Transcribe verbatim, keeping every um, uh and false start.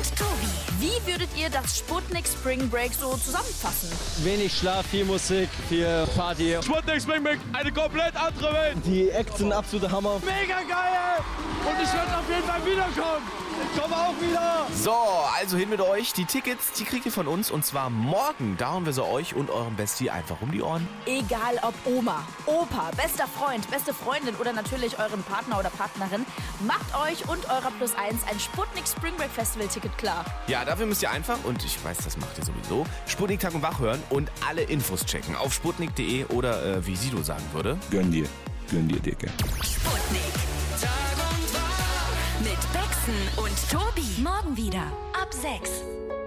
und Tobi. Wie würdet ihr das Sputnik Spring Break so zusammenfassen? Wenig Schlaf, viel Musik, viel Party. Sputnik Spring Break, eine komplett andere Welt. Die Acts sind absoluter Hammer. Mega geil! Und ich werde auf jeden Fall wiederkommen. Ich komme auch wieder. So, also hin mit euch. Die Tickets, die kriegt ihr von uns und zwar morgen. Da hauen wir sie euch und eurem Bestie einfach um die Ohren. Egal ob Oma, Opa, bester Freund, beste Freundin oder natürlich euren Partner oder Partnerin, macht euch und eurer Plus eins ein Sputnik Spring Break Festival Ticket klar. Ja, dafür müsst ihr einfach, und ich weiß, das macht ihr sowieso, Sputnik Tag und Wach hören und alle Infos checken auf sputnik punkt de oder äh, wie Sido sagen würde. Gönn dir, gönn dir, Dicke. Sputnik. Tag und Wach. Mit Bexen und Tobi. Morgen wieder ab sechs.